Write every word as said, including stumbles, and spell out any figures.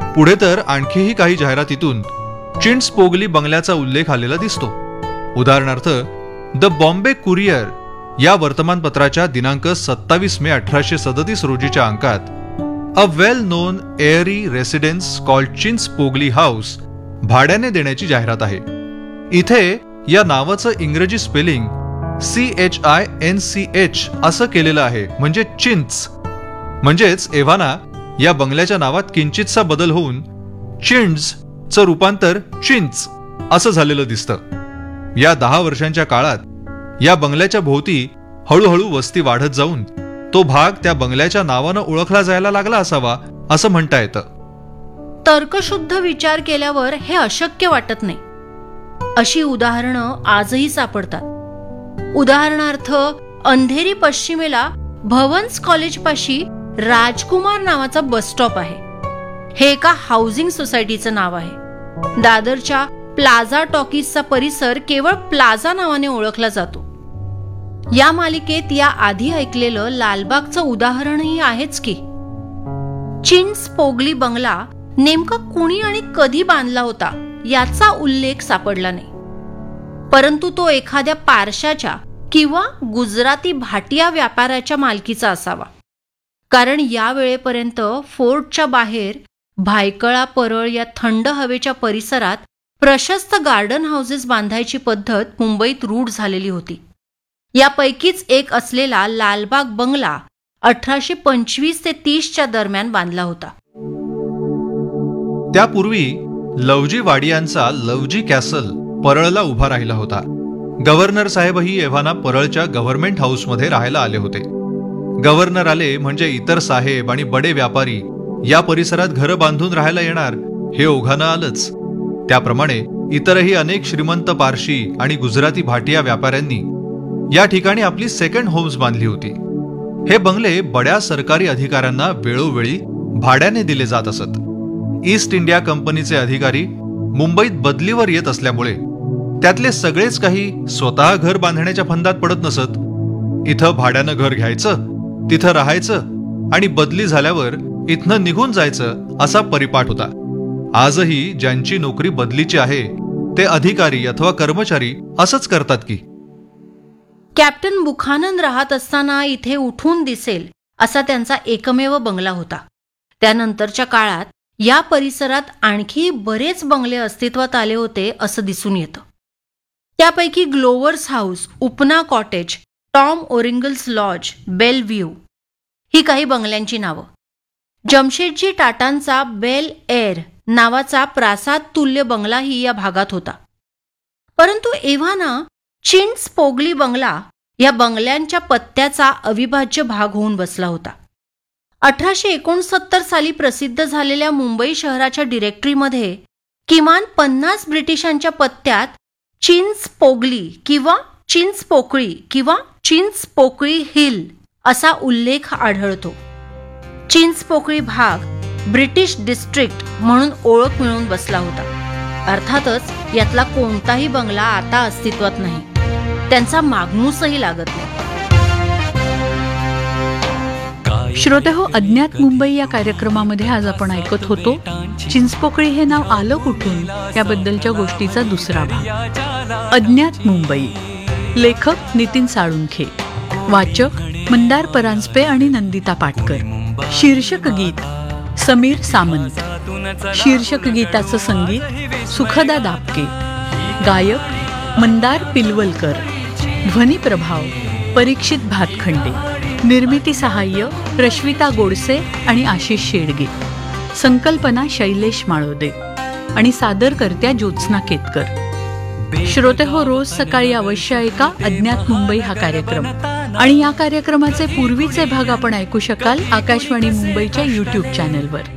पुढे तर आणखीही काही जाहिरातीतून चिंचपोकली बंगल्याचा उल्लेख आलेला दिसतो. उदाहरणार्थ द बॉम्बे कुरिअर या वर्तमानपत्राच्या दिनांक सत्तावीस मे अठराशे सदतीस रोजीच्या अंकात a well non airy residence called Chinchpokli house भाड्याने देण्याची जाहिरात आहे. इथे या नावाचं इंग्रजी spelling C H I N C H असं केलेलं आहे, म्हणजे चिंच. म्हणजेच एव्हाना या बंगल्याच्या नावात किंचितसा बदल होऊन चिंड्सचं रूपांतर चिंच असं झालेलं दिसतं. या दहा वर्षांच्या काळात या बंगल्याच्या भोवती हळूहळू वस्ती वाढत जाऊन तो भाग त्या बंगल्याच्या नावानं ओळखला जायला लागला असावा असं म्हणता येतं. तर्कशुद्ध विचार केल्यावर हे अशक्य वाटत नाही. अशी उदाहरणं आजही सापडतात. उदाहरणार्थ अंधेरी पश्चिमेला भवन्स कॉलेजपाशी राजकुमार नावाचा बस स्टॉप आहे. हे एका हाऊसिंग सोसायटीचं नाव आहे. दादरच्या प्लाझा टॉकीजचा परिसर केवळ प्लाझा नावाने ओळखला जातो. या मालिकेत या आधी ऐकलेलं लालबागचं उदाहरणही आहेच की. चिंचपोकली बंगला नेमका कुणी आणि कधी बांधला होता याचा उल्लेख सापडला नाही. परंतु तो एखाद्या पारशाच्या किंवा गुजराती भाटिया व्यापाऱ्याच्या मालकीचा असावा. कारण या वेळेपर्यंत फोर्टच्या बाहेर भायखळा परळ या थंड हवेच्या परिसरात प्रशस्त गार्डन हाऊसेस बांधायची पद्धत मुंबईत रूढ झालेली होती. यापैकीच एक असलेला लालबाग बंगला अठराशे पंचवीस ते तीसच्या दरम्यान बांधला होता. त्यापूर्वी लवजी वाडियांचा लवजी कॅसल परळला उभा राहिला होता. गव्हर्नर साहेबही एव्हाना परळच्या गव्हर्नमेंट हाऊसमध्ये राहायला आले होते. गव्हर्नर आले म्हणजे इतर साहेब आणि बडे व्यापारी या परिसरात घरं बांधून राहायला येणार हे ओघानं आलंच. त्याप्रमाणे इतरही अनेक श्रीमंत पारशी आणि गुजराती भाटिया व्यापाऱ्यांनी या ठिकाणी आपली सेकंड होम्स बांधली होती. हे बंगले बड्या सरकारी अधिकाऱ्यांना वेळोवेळी भाड्याने दिले जात असत. ईस्ट इंडिया कंपनीचे अधिकारी मुंबईत बदलीवर येत असल्यामुळे त्यातले सगळेच काही स्वतः घर बांधण्याच्या फंदात पडत नसत. इथं भाड्यानं घर घ्यायचं, तिथं राहायचं आणि बदली झाल्यावर इथनं निघून जायचं असा परिपाठ होता. आजही ज्यांची नोकरी बदलीची आहे ते अधिकारी अथवा कर्मचारी असंच करतात की. कॅप्टन बुखानन राहत असताना इथे उठून दिसेल असा त्यांचा एकमेव बंगला होता. त्यानंतरच्या काळात या परिसरात आणखी बरेच बंगले अस्तित्वात आले होते असं दिसून येतं. त्यापैकी ग्लोवर्स house, उपना cottage, Tom ओरिंगल्स lodge, bell view ही काही बंगल्यांची नावं. जमशेदजी टाटांचा बेल एअर नावाचा प्रासाद तुल्य बंगलाही या भागात होता. परंतु एव्हाना चिंचपोकली बंगला या बंगल्यांच्या पत्त्याचा अविभाज्य भाग होऊन बसला होता. अठराशे एकोणसत्तर साली प्रसिद्ध झालेल्या मुंबई शहराच्या डिरेक्टरीमध्ये किमान पन्नास ब्रिटिशांच्या पत्त्यात चिंचपोकली किंवा चिंचपोकळी किंवा चिंचपोकळी हिल असा उल्लेख आढळतो. चिंचपोकळी भाग ब्रिटिश डिस्ट्रिक्ट म्हणून ओळख मिळवून बसला होता. अर्थातच यातला कोणताही बंगला आता अस्तित्वात नाही. त्यांचा मागमूसही लागत नाही. श्रोतेहो, अज्ञात मुंबई या कार्यक्रमामध्ये आज आपण ऐकत होतो चिंचपोकळी हे नाव आलं कुठून याबद्दलच्या गोष्टीचा दुसरा भाग. अज्ञात मुंबई. लेखक नितीन साळुंखे. वाचक मंदार परांजपे आणि नंदिता पाटकर. शीर्षक गीत समीर सामंत. शीर्षक गीताचं संगीत सुखदा दापके. गायक मंदार पिलवलकर. ध्वनी प्रभाव परीक्षित भातखंडे. निर्मिती सहाय्य रश्विता गोडसे आणि आशिष शेडगे. संकल्पना शैलेश माळोदे आणि सादरकर्त्या ज्योत्स्ना केतकर. श्रोते हो, रोज सकाळी अवश्य ऐका अज्ञात मुंबई हा कार्यक्रम. आणि या कार्यक्रमाचे पूर्वीचे भाग आपण ऐकू शकाल आकाशवाणी मुंबईच्या युट्यूब चॅनलवर.